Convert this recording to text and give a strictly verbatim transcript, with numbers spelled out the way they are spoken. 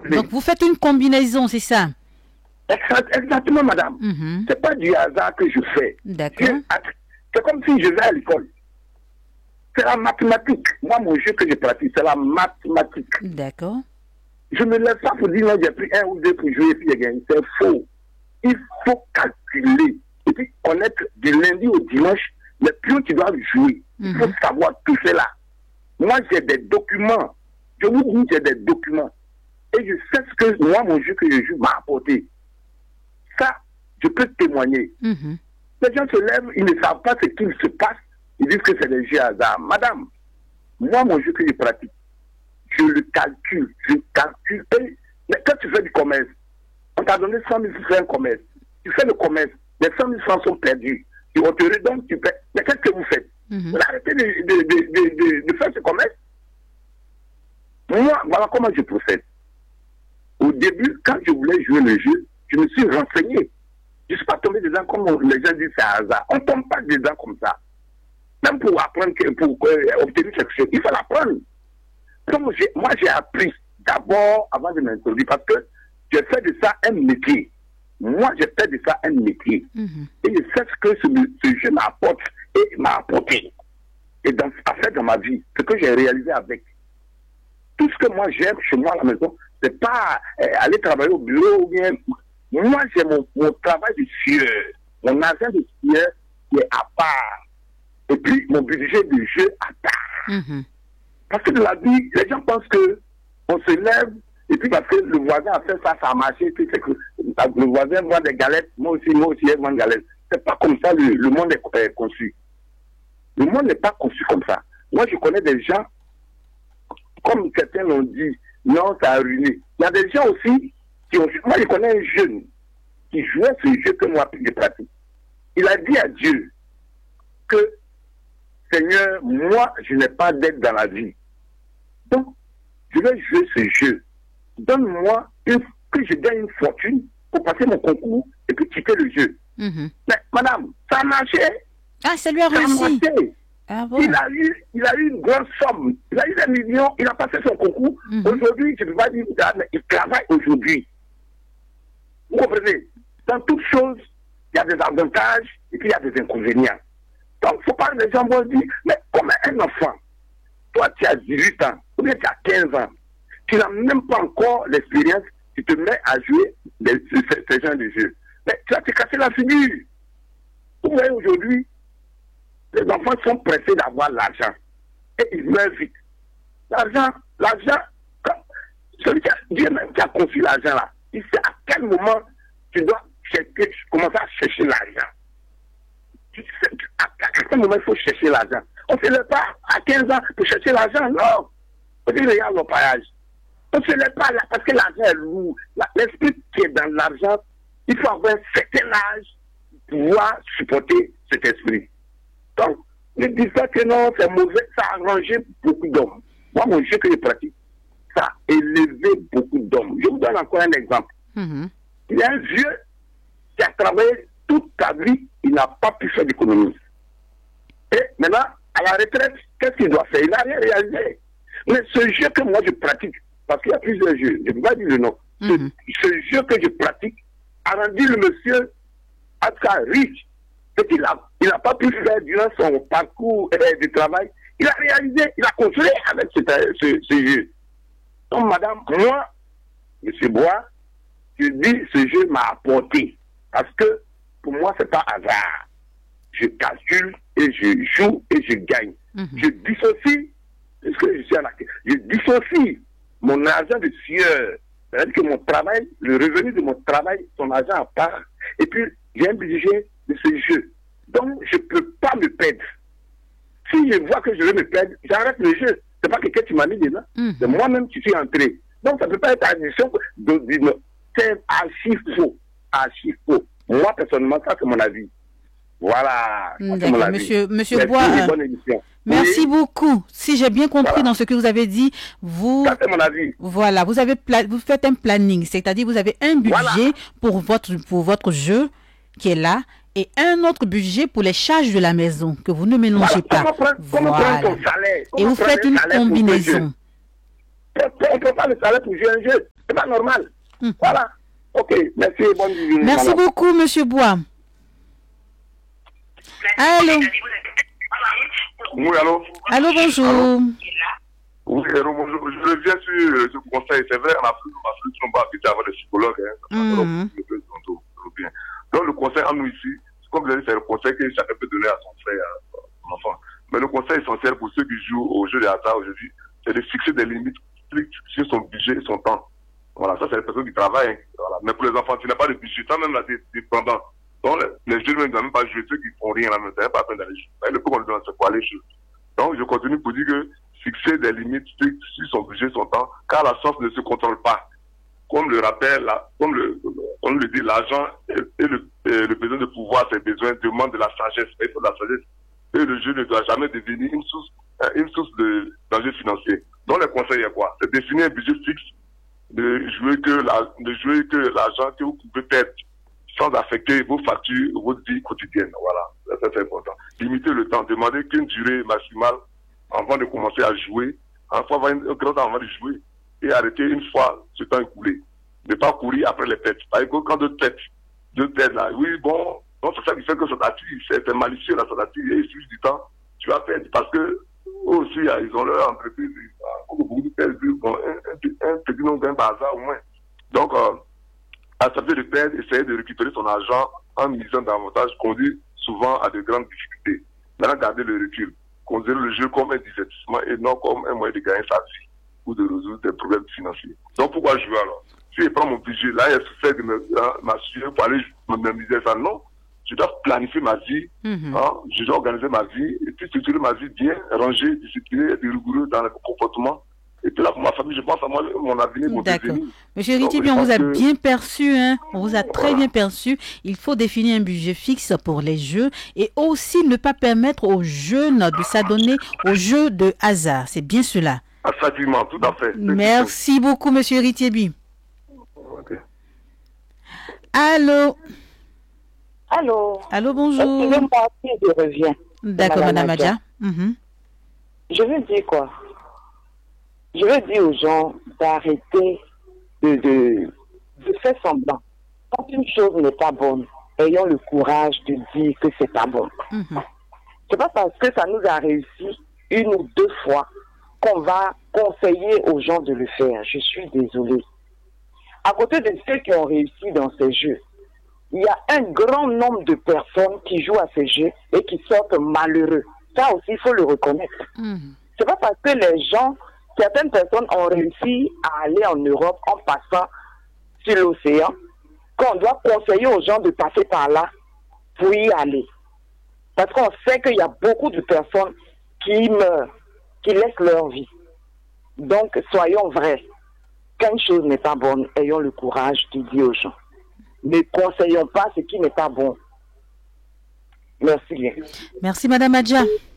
Donc, vous faites une combinaison, c'est ça? Exactement, madame. Mm-hmm. C'est pas du hasard que je fais. D'accord. Je, c'est comme si je vais à l'école. C'est la mathématique. Moi, mon jeu que je pratique, c'est la mathématique. D'accord. Je ne me lève pas pour dire non, j'ai pris un ou deux pour jouer et puis j'ai gagné. C'est faux. Il faut calculer et puis connaître du lundi au dimanche les pions qui doivent jouer. Mm-hmm. Il faut savoir tout cela. Moi, j'ai des documents. Je vous dis, j'ai des documents. Et je sais ce que moi, mon jeu que je joue m'a apporté. Ça, je peux témoigner. Mm-hmm. Les gens se lèvent, ils ne savent pas ce qu'il se passe. Ils disent que c'est des jeux hasard. Madame, moi, mon jeu que je pratique, je le calcule. Je calcule. Et, mais quand tu fais du commerce, on t'a donné cent mille pour faire un commerce. Tu fais le commerce, les cent mille francs sont perdus. Et on te redonne, tu paies. Mais qu'est-ce que vous faites? Mm-hmm. Vous arrêtez de, de, de, de, de, de faire ce commerce. Moi, voilà comment je procède. Au début, quand je voulais jouer le jeu, je me suis renseigné. Je ne suis pas tombé dedans comme les gens disent c'est hasard. On ne tombe pas dedans comme ça. Même pour apprendre, pour euh, obtenir quelque chose, il faut l'apprendre. Donc, j'ai, moi, j'ai appris d'abord avant de m'introduire parce que j'ai fait de ça un métier. Moi, j'ai fait de ça un métier. Mm-hmm. Et je sais ce que ce, ce jeu m'apporte et m'a apporté. Et dans, à faire dans ma vie, ce que j'ai réalisé avec. Tout ce que moi j'aime chez moi à la maison, c'est pas euh, aller travailler au bureau ou bien. Moi, j'ai mon, mon travail de sieur, mon argent de sieur qui est à part. Et puis, mon budget de jeu à part. Mm-hmm. Parce que de la vie, les gens pensent que on se lève, et puis parce que le voisin a fait ça, ça a marché, puis c'est que le voisin vend des galettes, moi aussi, moi aussi, je vends des galettes. C'est pas comme ça le, le monde est euh, conçu. Le monde n'est pas conçu comme ça. Moi, je connais des gens, comme certains l'ont dit, non, ça a ruiné. Il y a des gens aussi qui ont... Moi, je connais un jeune qui jouait ce jeu que moi, je pratique. Il a dit à Dieu que, Seigneur, moi, je n'ai pas d'aide dans la vie. Donc, je vais jouer ce jeu. Donne-moi une, que je gagne une fortune pour passer mon concours et puis quitter le jeu. Mm-hmm. Mais, madame, ça a marché. Ah, ça lui a réussi. Ah bon? Il a eu, il a eu une grande somme. Il a eu des millions, il a passé son concours. Mm-hmm. Aujourd'hui, je ne peux pas dire, mais il travaille aujourd'hui. Vous comprenez? Dans toutes choses, il y a des avantages et puis il y a des inconvénients. Donc, il ne faut pas que les gens vont dire, mais comme un enfant, toi tu as dix-huit ans, ou bien tu as quinze ans, tu n'as même pas encore l'expérience, tu te mets à jouer des, ces, ces genres de jeux. Mais tu vas te casser la figure. Vous voyez aujourd'hui, les enfants sont pressés d'avoir l'argent. Et ils meurent vite. L'argent, l'argent, celui qui a, Dieu même qui a conçu l'argent là, il sait à quel moment tu dois chercher, commencer à chercher l'argent. Tu sais, à, à quel moment il faut chercher l'argent. On ne se lève pas à quinze ans pour chercher l'argent, non. On dit, regarde l'opérage. On ne se lève pas là parce que l'argent est lourd. L'esprit qui est dans l'argent, il faut avoir un certain âge pour pouvoir supporter cet esprit. Donc, ne dis pas que non, c'est mauvais, ça a arrangé beaucoup d'hommes. Moi, mon jeu que je pratique, ça a élevé beaucoup d'hommes. Je vous donne encore un exemple. Mm-hmm. Il y a un vieux qui a travaillé toute sa vie, il n'a pas pu faire d'économie. Et maintenant, à la retraite, qu'est-ce qu'il doit faire? Il n'a rien réalisé. Mais ce jeu que moi je pratique, parce qu'il y a plusieurs jeux, je ne peux pas dire le nom, mm-hmm. ce, ce jeu que je pratique a rendu le monsieur à sa riche. Et qu'il n'a il a pas pu faire durant son parcours euh, de travail. Il a réalisé, il a construit avec ce, ce, ce jeu. Donc, madame, moi, monsieur Bois, je dis ce jeu m'a apporté. Parce que pour moi, ce n'est pas hasard. Je calcule et je joue et je gagne. Mm-hmm. Je dissocie, est-ce que je suis à la je dissocie mon argent de sieur. C'est-à-dire que mon travail, le revenu de mon travail, son argent à part. Et puis, j'ai un budget de ce jeu. Donc, je ne peux pas me perdre. Si je vois que je vais me perdre, j'arrête le jeu. Ce n'est pas quelqu'un qui m'a mis dedans. Mm-hmm. C'est moi-même qui suis entré. Donc, ça ne peut pas être addition. De, de, de, c'est archi faux. Archi faux. Moi, personnellement, ça, c'est mon avis. Voilà. D'accord, monsieur, monsieur Bois. Euh, merci oui. beaucoup. Si j'ai bien compris voilà. dans ce que vous avez dit, vous. Ça, c'est mon avis. Voilà, vous avez pla- vous faites un planning, c'est-à-dire vous avez un budget voilà. pour votre pour votre jeu qui est là et un autre budget pour les charges de la maison que vous ne mélangez voilà. pas. Comment prendre, voilà. Comment salaire, et vous faites une combinaison. On ne prend pas le salaire pour jouer un jeu. C'est pas normal. Mm. Voilà. Ok, merci. Bonne nuit. Merci Madame. beaucoup, Monsieur Bois. Allô. Oui, allô? Allô, bonjour. Allô? Oui, allô, bonjour. Je reviens sur euh, ce conseil. C'est vrai, en Afrique, en Afrique, on va vite avoir des psychologues. Hein. Mhm. Donc, le conseil en nous ici, comme vous avez dit, c'est le conseil que chacun peut donner à son frère, à son enfant. Mais le conseil essentiel pour ceux qui jouent au jeu de hasard aujourd'hui, c'est de fixer des limites strictes sur son budget et son temps. Voilà, ça, c'est les personnes qui travaillent. Hein. Voilà. Mais pour les enfants, tu n'as pas de budget, toi même là, tu es dépendant. Donc, les, les jeunes ne doivent même pas jouer, ceux qui font rien là, même, ça n'est pas la peine d'aller jouer. Le peu qu'on lui donne, c'est pour aller jouer. Donc, je continue pour dire que fixer des limites strictes sur son budget, son temps, car la chance ne se contrôle pas. Comme le rappelle, la, comme le, on le dit, l'argent et, et, le, et le besoin de pouvoir, ses besoins demandent de la sagesse. Il faut de la sagesse. Et le jeu ne doit jamais devenir une source, une source de danger financier. Donc, le conseil est quoi? C'est définir un budget fixe, de jouer que la, de jouer que l'argent que vous pouvez perdre sans affecter vos factures, votre vie quotidienne. Voilà, ça c'est important. Limiter le temps, demander qu'une durée maximale avant de commencer à jouer, en fois avoir une grande avant de jouer, et arrêter une fois ce temps écoulé. Ne pas courir après les têtes. Par exemple, quand deux têtes, deux têtes là, oui, bon, non, c'est ça qui fait que ça t'attire, c'est malicieux là, ça t'attire, et il suffit du temps, tu vas perdre, parce que eux aussi, ils ont leur entreprise, beaucoup de têtes, bon, un, un, un petit nombre d'un bazar au moins. Donc, euh, accepter de perdre, essayer de récupérer son argent en misant davantage conduit souvent à de grandes difficultés. Maintenant, garder le recul, considérer le jeu comme un divertissement et non comme un moyen de gagner sa vie ou de résoudre des problèmes financiers. Donc, pourquoi jouer alors? Si je prends mon budget, là, il y a suffit de m'assurer pour aller m'amuser ça. Non, je dois planifier ma vie, mm-hmm. hein, je dois organiser ma vie et puis structurer ma vie bien, ranger, discipliné et rigoureux dans le comportement. Et puis là, pour ma famille, je pense à moi, mon avenir, mon devenir. Monsieur Ritiebi, on vous a que... bien perçu, hein? On vous a très voilà. bien perçu. Il faut définir un budget fixe pour les jeux et aussi ne pas permettre aux jeunes de s'adonner aux jeux de hasard. C'est bien cela. Absolument, tout à fait. Merci beaucoup, Monsieur Ritiebi. Okay. Allô? Allô? Allô, bonjour. Excusez-moi si je reviens. D'accord, Madame Adja. Mm-hmm. Je veux dire quoi? Je veux dire aux gens d'arrêter de, de, de faire semblant. Quand une chose n'est pas bonne, ayons le courage de dire que c'est pas bon. Mm-hmm. C'est pas parce que ça nous a réussi une ou deux fois qu'on va conseiller aux gens de le faire. Je suis désolée. À côté de ceux qui ont réussi dans ces jeux, il y a un grand nombre de personnes qui jouent à ces jeux et qui sortent malheureux. Ça aussi, il faut le reconnaître. Mm-hmm. C'est pas parce que les gens... Certaines personnes ont réussi à aller en Europe en passant sur l'océan, qu'on doit conseiller aux gens de passer par là pour y aller. Parce qu'on sait qu'il y a beaucoup de personnes qui meurent, qui laissent leur vie. Donc, soyons vrais. Quand une chose n'est pas bonne, ayons le courage de dire aux gens. Ne conseillons pas ce qui n'est pas bon. Merci bien. Merci, Madame Adja.